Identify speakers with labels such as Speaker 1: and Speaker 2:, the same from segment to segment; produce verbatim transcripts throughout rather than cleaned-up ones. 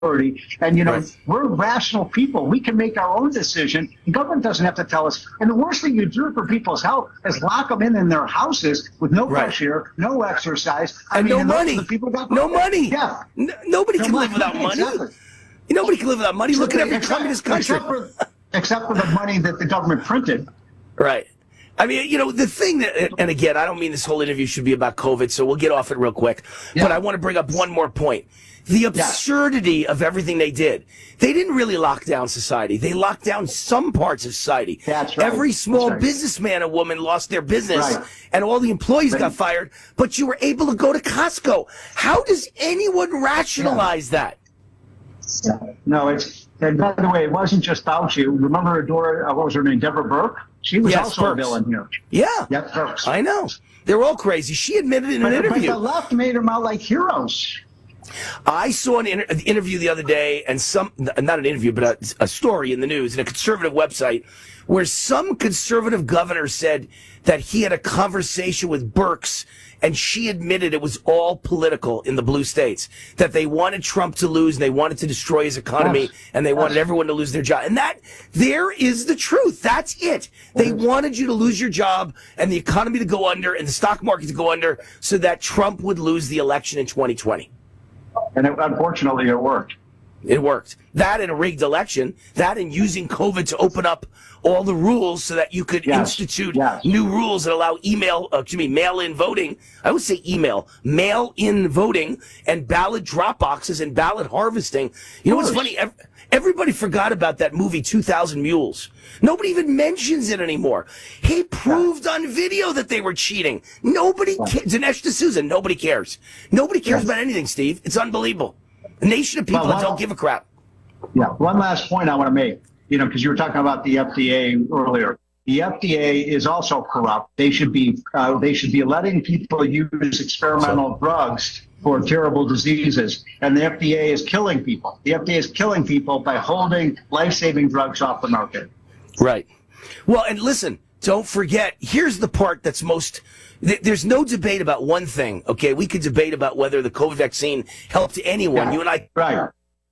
Speaker 1: And, you know,
Speaker 2: Right.
Speaker 1: we're rational people. We can make our own decision. The government doesn't have to tell us. And the worst thing you do for people's health is lock them in in their houses with no
Speaker 2: Right.
Speaker 1: fresh air, no exercise. I
Speaker 2: And
Speaker 1: mean,
Speaker 2: no
Speaker 1: and those are
Speaker 2: money.
Speaker 1: the people got
Speaker 2: No money.
Speaker 1: Yeah.
Speaker 2: N- nobody
Speaker 1: No
Speaker 2: can live
Speaker 1: money.
Speaker 2: without money.
Speaker 1: Exactly.
Speaker 2: Nobody can live without money. Look at every
Speaker 1: Except-
Speaker 2: communist country.
Speaker 1: Except for, except for the money that the government printed.
Speaker 2: Right. I mean, you know, the thing that, and again, I don't mean this whole interview should be about COVID, so we'll get off it real quick.
Speaker 1: Yeah.
Speaker 2: But I want to bring up one more point. The absurdity of everything they did. They didn't really lock down society. They locked down some parts of society.
Speaker 1: That's right.
Speaker 2: Every small
Speaker 1: That's right.
Speaker 2: businessman and woman lost their business,
Speaker 1: Right.
Speaker 2: and all the employees
Speaker 1: Right.
Speaker 2: got fired, but you were able to go to Costco. How does anyone rationalize that?
Speaker 1: No, it's, and by the way, it wasn't just Fauci. Remember Dora, uh, what was her name, Deborah Burke? She was
Speaker 2: Yes,
Speaker 1: also a
Speaker 2: Birx.
Speaker 1: villain here.
Speaker 2: Yeah.
Speaker 1: Yep, Burks.
Speaker 2: I know. They're all crazy. She admitted in an
Speaker 1: But, but
Speaker 2: interview.
Speaker 1: the left made them out like heroes.
Speaker 2: I saw an inter- interview the other day, and some, not an interview, but a, a story in the news, in a conservative website, where some conservative governor said that he had a conversation with Birx, and she admitted it was all political in the blue states, that they wanted Trump to lose, and they wanted to destroy his economy,
Speaker 1: Yes.
Speaker 2: and they wanted
Speaker 1: Yes.
Speaker 2: everyone to lose their job. And that, there is the truth. That's it. They wanted you to lose your job, and the economy to go under, and the stock market to go under, so that Trump would lose the election in twenty twenty.
Speaker 1: And it, unfortunately, it worked.
Speaker 2: It worked. That and a rigged election, that and using COVID to open up all the rules so that you could
Speaker 1: Yes.
Speaker 2: institute
Speaker 1: Yes.
Speaker 2: new rules that allow email, uh, excuse me, mail-in voting. I would say email, mail-in voting and ballot drop boxes and ballot harvesting. You know what's
Speaker 1: Of course.
Speaker 2: funny? Ev- Everybody forgot about that movie, two thousand Mules. Nobody even mentions it anymore. He proved on video that they were cheating. Nobody cares. Dinesh D'Souza, nobody cares. Nobody cares
Speaker 1: Yes.
Speaker 2: about anything, Steve. It's unbelievable. A nation of people
Speaker 1: Well,
Speaker 2: that
Speaker 1: well-
Speaker 2: don't give a crap.
Speaker 1: Yeah. One last point I want to make, you know, because you were talking about the F D A earlier. The F D A is also corrupt. They should be uh, they should be letting people use experimental drugs for terrible diseases, and the F D A is killing people. The F D A is killing people by holding life-saving drugs off the market.
Speaker 2: Right. Well, and listen, don't forget, here's the part that's most, th- there's no debate about one thing, okay? We could debate about whether the COVID vaccine helped anyone.
Speaker 1: Yeah.
Speaker 2: You and I.
Speaker 1: Right.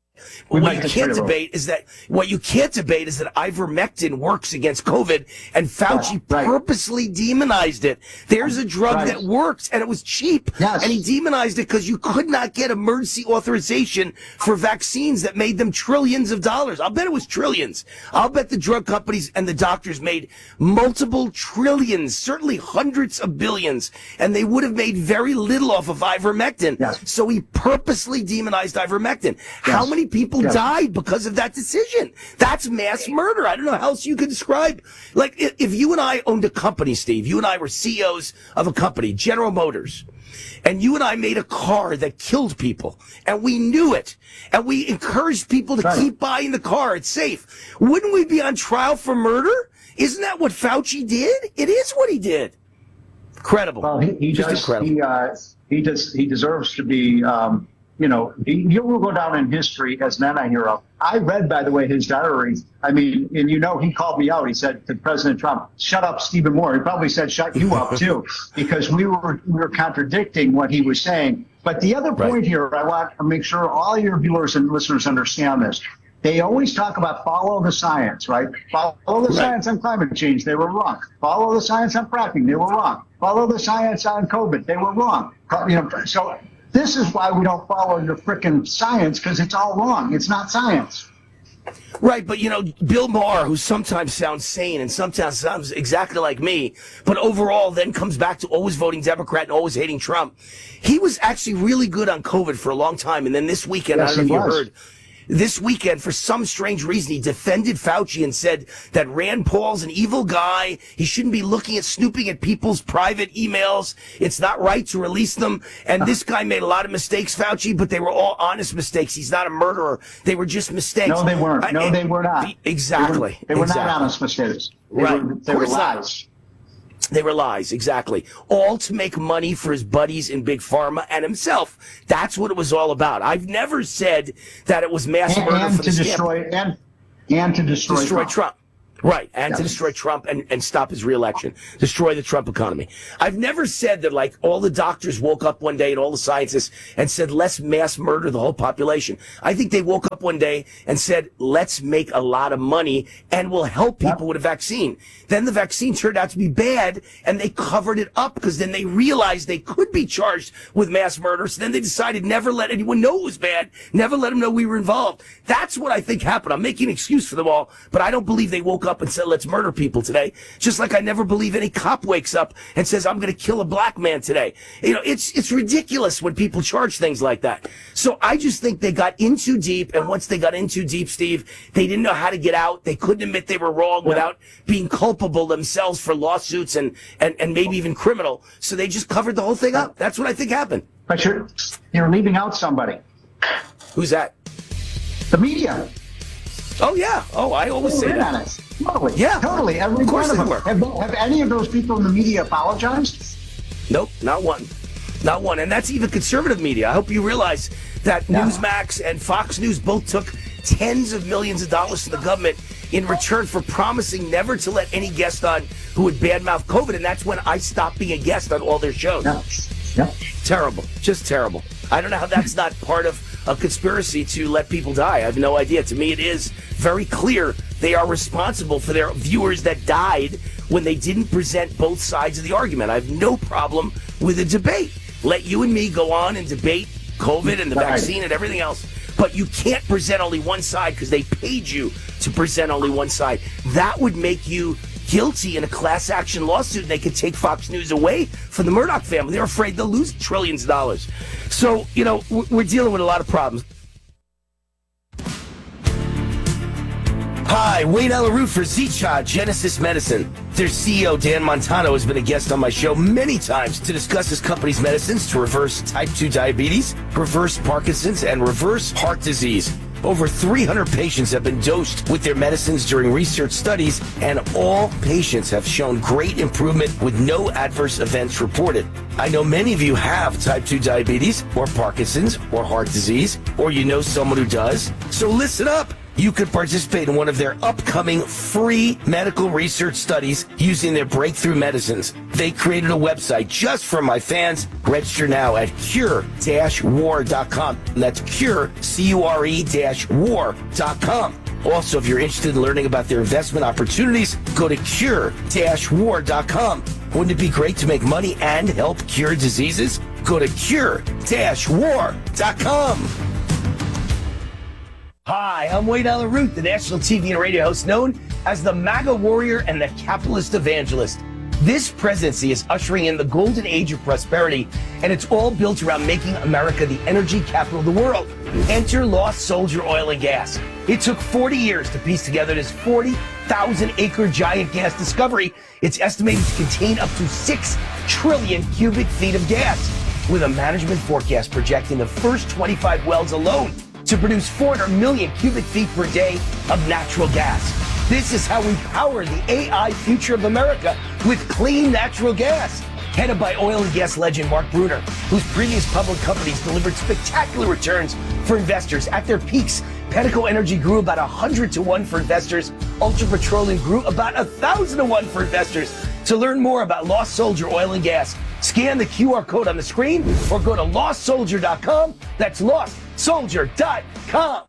Speaker 1: We
Speaker 2: What
Speaker 1: might
Speaker 2: you
Speaker 1: disagree
Speaker 2: can't
Speaker 1: a little.
Speaker 2: debate is that what you can't debate is that ivermectin works against COVID, and Fauci
Speaker 1: Yeah, right.
Speaker 2: purposely demonized it. There's a drug
Speaker 1: Right.
Speaker 2: that works, and it was cheap,
Speaker 1: Yes.
Speaker 2: and he demonized it because you could not get emergency authorization for vaccines that made them trillions of dollars. I'll bet it was trillions. I'll bet the drug companies and the doctors made multiple trillions, certainly hundreds of billions, and they would have made very little off of ivermectin.
Speaker 1: Yes.
Speaker 2: So he purposely demonized ivermectin. How
Speaker 1: Yes.
Speaker 2: many people
Speaker 1: Yes.
Speaker 2: died because of that decision? That's mass murder. I don't know how else you could describe. Like, if, if you and I owned a company, Steve, you and I were C E Os of a company, General Motors, and you and I made a car that killed people, and we knew it, and we encouraged people to
Speaker 1: Right.
Speaker 2: keep buying the car. It's safe. Wouldn't we be on trial for murder? Isn't that what Fauci did? It is what he did. Incredible.
Speaker 1: Well, he, he
Speaker 2: Just
Speaker 1: does.
Speaker 2: incredible.
Speaker 1: He uh, he does. He deserves to be. Um, you know, he, he will go down in history as an anti-hero. I read, by the way, his diary. I mean, and you know, he called me out. He said to President Trump, "Shut up, Stephen Moore." He probably said, "Shut you up too," because we were we were contradicting what he was saying. But the other
Speaker 2: Right.
Speaker 1: point here, I want to make sure all your viewers and listeners understand this. They always talk about follow the science, right? Follow the
Speaker 2: Right.
Speaker 1: science on climate change. They were wrong. Follow the science on fracking. They were wrong. Follow the science on COVID. They were wrong. You know, so this is why we don't follow your frickin' science, because it's all wrong. It's not science.
Speaker 2: Right, but you know, Bill Maher, who sometimes sounds sane and sometimes sounds exactly like me, but overall then comes back to always voting Democrat and always hating Trump. He was actually really good on COVID for a long time, and then this weekend,
Speaker 1: Yes,
Speaker 2: I don't know
Speaker 1: he
Speaker 2: if you
Speaker 1: was.
Speaker 2: heard, this weekend, for some strange reason, he defended Fauci and said that Rand Paul's an evil guy. He shouldn't be looking at snooping at people's private emails. It's not right to release them. And this guy made a lot of mistakes, Fauci, but they were all honest mistakes. He's not a murderer. They were just mistakes.
Speaker 1: No, they weren't.
Speaker 2: I-
Speaker 1: No, they were not.
Speaker 2: Exactly.
Speaker 1: They were, they were
Speaker 2: exactly.
Speaker 1: not honest mistakes. They
Speaker 2: Right.
Speaker 1: were,
Speaker 2: Of
Speaker 1: they were
Speaker 2: course not.
Speaker 1: lies.
Speaker 2: They were lies, exactly. All to make money for his buddies in Big Pharma and himself. That's what it was all about. I've never said that it was mass
Speaker 1: And,
Speaker 2: murder
Speaker 1: and
Speaker 2: for
Speaker 1: to
Speaker 2: the
Speaker 1: destroy and and to destroy,
Speaker 2: destroy
Speaker 1: Trump.
Speaker 2: Trump. Right, and
Speaker 1: Yeah.
Speaker 2: to destroy Trump and, and stop his reelection, destroy the Trump economy. I've never said that, like, all the doctors woke up one day and all the scientists and said, let's mass murder the whole population. I think they woke up one day and said, let's make a lot of money and we'll help people with a vaccine. Then the vaccine turned out to be bad and they covered it up because then they realized they could be charged with mass murder. So then they decided never let anyone know it was bad, never let them know we were involved. That's what I think happened. I'm making an excuse for them all, but I don't believe they woke up up and said, let's murder people today. Just like I never believe any cop wakes up and says, I'm going to kill a black man today. You know, it's, it's ridiculous when people charge things like that. So I just think they got in too deep. And once they got in too deep, Steve, they didn't know how to get out. They couldn't admit they were wrong
Speaker 1: Yeah.
Speaker 2: without being culpable themselves for lawsuits and, and, and maybe even criminal. So they just covered the whole thing up. That's what I think happened.
Speaker 1: But you're, you're leaving out somebody.
Speaker 2: Who's that?
Speaker 1: The media.
Speaker 2: Oh, yeah. Oh, I always say
Speaker 1: They're in
Speaker 2: that.
Speaker 1: on it. Totally.
Speaker 2: Yeah.
Speaker 1: Totally. Every
Speaker 2: Of course
Speaker 1: one of
Speaker 2: they
Speaker 1: them.
Speaker 2: were.
Speaker 1: Have, have any of those people in the media apologized?
Speaker 2: Nope, not one. Not one. And that's even conservative media. I hope you realize that
Speaker 1: Yeah.
Speaker 2: Newsmax and Fox News both took tens of millions of dollars from the government in return for promising never to let any guest on who would badmouth COVID. And that's when I stopped being a guest on all their shows.
Speaker 1: Yeah. Yeah.
Speaker 2: Terrible. Just terrible. I don't know how that's not part of a conspiracy to let people die. I have no idea. To me, it is very clear they are responsible for their viewers that died when they didn't present both sides of the argument. I have no problem with a debate. Let you and me go on and debate COVID and the
Speaker 1: Right.
Speaker 2: vaccine and everything else. But you can't present only one side because they paid you to present only one side. That would make you guilty in a class action lawsuit, and they could take Fox News away from the Murdoch family. They're afraid they'll lose trillions of dollars. So, you know, we're dealing with a lot of problems. Hi, Wayne Alaroot for Zicha Genesis Medicine. Their C E O, Dan Montano, has been a guest on my show many times to discuss his company's medicines to reverse type two diabetes, reverse Parkinson's, and reverse heart disease. Over three hundred patients have been dosed with their medicines during research studies, and all patients have shown great improvement with no adverse events reported. I know many of you have type two diabetes, or Parkinson's, or heart disease, or you know someone who does. So listen up. You could participate in one of their upcoming free medical research studies using their breakthrough medicines. They created a website just for my fans. Register now at cure dash war dot com. That's cure, C U R E dash war dot com. Also, if you're interested in learning about their investment opportunities, go to cure dash war dot com. Wouldn't it be great to make money and help cure diseases? Go to cure dash war dot com. Hi, I'm Wayne Alaroot, the national T V and radio host known as the MAGA warrior and the capitalist evangelist. This presidency is ushering in the golden age of prosperity, and it's all built around making America the energy capital of the world. Enter Lost Soldier Oil and Gas. It took forty years to piece together this forty thousand acre giant gas discovery. It's estimated to contain up to six trillion cubic feet of gas, with a management forecast projecting the first twenty-five wells alone to produce four hundred million cubic feet per day of natural gas. This is how we power the A I future of America, with clean natural gas. Headed by oil and gas legend Mark Bruner, whose previous public companies delivered spectacular returns for investors. At their peaks, Pedico Energy grew about one hundred to one for investors. Ultra Petroleum grew about one thousand to one for investors. To learn more about Lost Soldier Oil and Gas, scan the Q R code on the screen or go to lost soldier dot com. That's lost soldier dot com.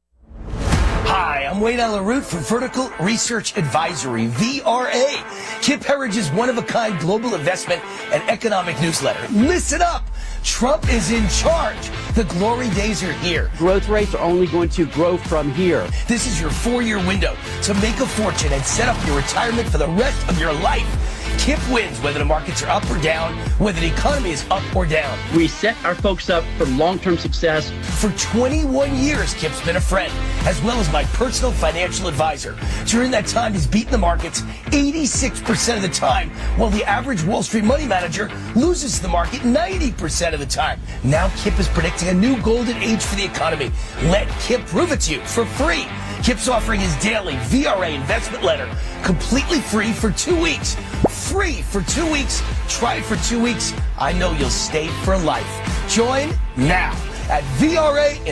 Speaker 2: Hi, I'm Wayne Alaroot from Vertical Research Advisory, V R A, Kip Herridge's one-of-a-kind global investment and economic newsletter. Listen up! Trump is in charge. The glory days are here.
Speaker 3: Growth rates are only going to grow from here.
Speaker 2: This is your four-year window to make a fortune and set up your retirement for the rest of your life. Kip wins whether the markets are up or down, whether the economy is up or down.
Speaker 3: We set our folks up for long-term success.
Speaker 2: For twenty-one years, Kip's been a friend, as well as my personal financial advisor. During that time, he's beaten the markets eighty-six percent of the time, while the average Wall Street money manager loses to the market ninety percent of the time. Now Kip is predicting a new golden age for the economy. Let Kip prove it to you for free. Kip's offering his daily V R A investment letter completely free for two weeks. Free for two weeks. Try it for two weeks. I know you'll stay for life. Join now at V R A Inside.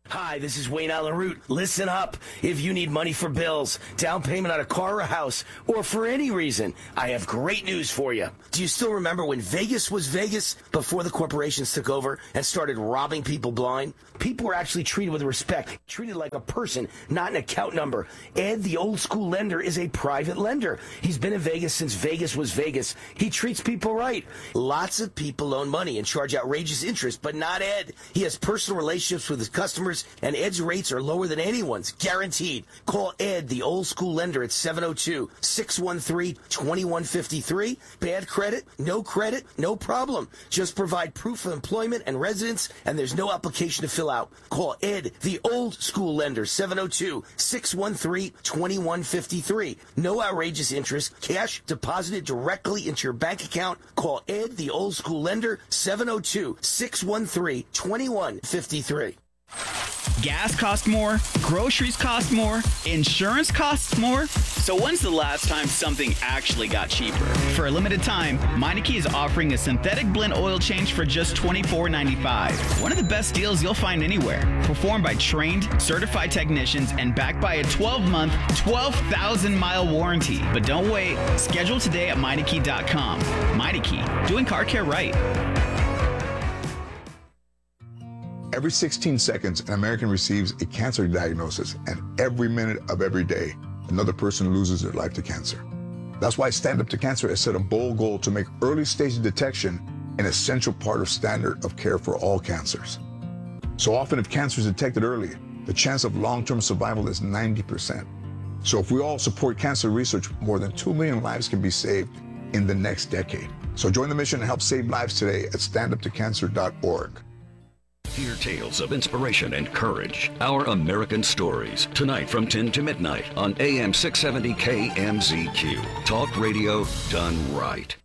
Speaker 2: Hi, this is Wayne Allen Root. Listen up. If you need money for bills, down payment on a car or a house, or for any reason, I have great news for you. Do you still remember when Vegas was Vegas before the corporations took over and started robbing people blind? People were actually treated with respect, treated like a person, not an account number. Ed, the old school lender, is a private lender. He's been in Vegas since Vegas was Vegas. He treats people right. Lots of people loan money and charge outrageous interest, but not Ed. He has personal relationships with his customers, and Ed's rates are lower than anyone's, guaranteed. Call Ed, the old school lender, at seven oh two, six one three, two one five three. Bad credit? No credit? No problem. Just provide proof of employment and residence, and there's no application to fill out. Call Ed, the old school lender, seven oh two, six one three, two one five three. No outrageous interest. Cash deposited directly into your bank account. Call Ed, the old school lender, seven oh two, six one three, two one five three.
Speaker 4: Gas costs more, groceries cost more, insurance costs more. So when's the last time something actually got cheaper? For a limited time, Meineke is offering a synthetic blend oil change for just twenty-four dollars and ninety-five cents. One of the best deals you'll find anywhere. Performed by trained, certified technicians and backed by a twelve-month, twelve thousand mile warranty. But don't wait. Schedule today at Meineke dot com. Meineke, doing car care right.
Speaker 5: Every sixteen seconds, an American receives a cancer diagnosis, and every minute of every day, another person loses their life to cancer. That's why Stand Up to Cancer has set a bold goal to make early stage detection an essential part of standard of care for all cancers. So often, if cancer is detected early, the chance of long-term survival is ninety percent. So if we all support cancer research, more than two million lives can be saved in the next decade. So join the mission and help save lives today at stand up to cancer dot org.
Speaker 6: Hear tales of inspiration and courage. Our American Stories. Tonight from ten to midnight on A M six seventy K M Z Q. Talk radio done right.